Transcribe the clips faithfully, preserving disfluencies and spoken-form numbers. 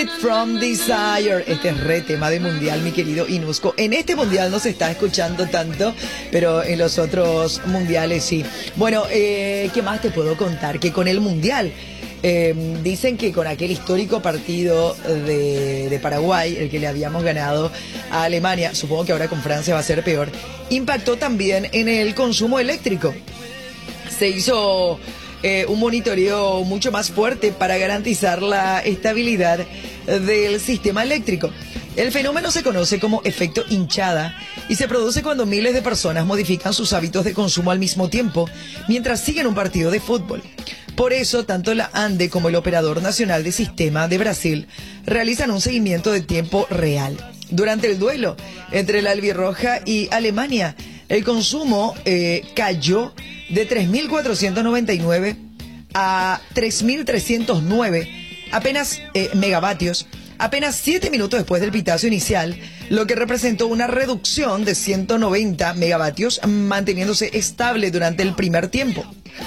From Desire. Este es re tema de mundial, mi querido Inusco. En este mundial no se está escuchando tanto, pero en los otros mundiales sí. Bueno, eh, ¿qué más te puedo contar? Que con el mundial eh, dicen que con aquel histórico partido de, de Paraguay, el que le habíamos ganado a Alemania, supongo que ahora con Francia va a ser peor, impactó también en el consumo eléctrico. Se hizo Eh, un monitoreo mucho más fuerte para garantizar la estabilidad del sistema eléctrico. El fenómeno se conoce como efecto hinchada y se produce cuando miles de personas modifican sus hábitos de consumo al mismo tiempo mientras siguen un partido de fútbol. Por eso, tanto la ANDE como el Operador Nacional de Sistema de Brasil realizan un seguimiento de tiempo real. Durante el duelo entre la albirroja y Alemania, el consumo eh, cayó de tres mil cuatrocientos noventa y nueve a tres mil trescientos nueve apenas eh, megavatios, apenas siete minutos después del pitazo inicial, lo que representó una reducción de ciento noventa megavatios, manteniéndose estable durante el primer tiempo.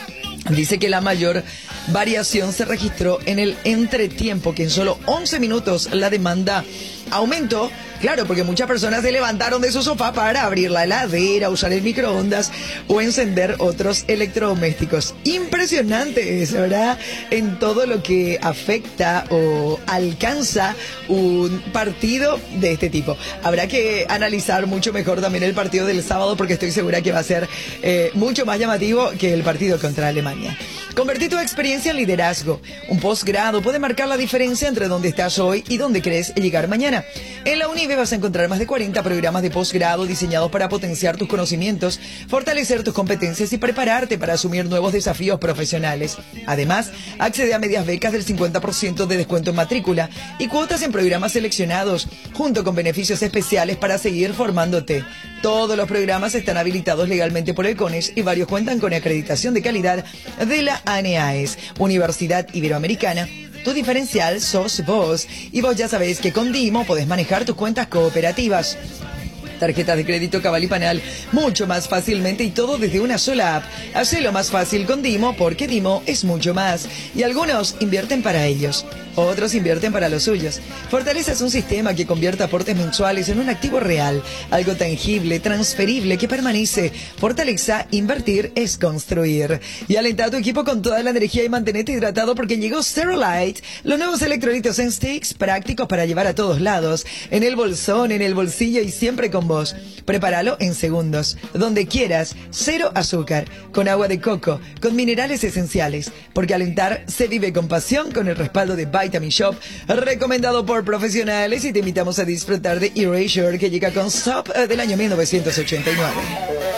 Dice que la mayor variación se registró en el entretiempo, que en solo once minutos la demanda aumentó. Claro, porque muchas personas se levantaron de su sofá para abrir la heladera, usar el microondas o encender otros electrodomésticos. Impresionante eso, ¿verdad? En todo lo que afecta o alcanza un partido de este tipo. Habrá que analizar mucho mejor también el partido del sábado, porque estoy segura que va a ser eh, mucho más llamativo que el partido contra Alemania. Convertí tu experiencia en liderazgo. Un posgrado puede marcar la diferencia entre dónde estás hoy y dónde crees llegar mañana. En la Unive vas a encontrar más de cuarenta programas de posgrado diseñados para potenciar tus conocimientos, fortalecer tus competencias y prepararte para asumir nuevos desafíos profesionales. Además, accede a medias becas del cincuenta por ciento de descuento en matrícula y cuotas en programas seleccionados, junto con beneficios especiales para seguir formándote. Todos los programas están habilitados legalmente por el CONES y varios cuentan con acreditación de calidad de la ANEAES, Universidad Iberoamericana. Tu diferencial sos vos. Y vos ya sabés que con Dimo podés manejar tus cuentas cooperativas, tarjetas de crédito, Cabal y Panal, mucho más fácilmente y todo desde una sola app. Hacelo más fácil con Dimo, porque Dimo es mucho más. Y algunos invierten para ellos, otros invierten para los suyos. Fortaleza es un sistema que convierte aportes mensuales en un activo real, algo tangible, transferible, que permanece. Fortaleza, invertir es construir. Y alenta a tu equipo con toda la energía y mantenete hidratado, porque llegó Sterolite, los nuevos electrolitos en sticks, prácticos para llevar a todos lados, en el bolsón, en el bolsillo y siempre con vos. Prepáralo en segundos, donde quieras, cero azúcar, con agua de coco, con minerales esenciales, porque alentar se vive con pasión, con el respaldo de Vitamin Shop, recomendado por profesionales, y te invitamos a disfrutar de Erasure, que llega con Stop del año mil novecientos ochenta y nueve.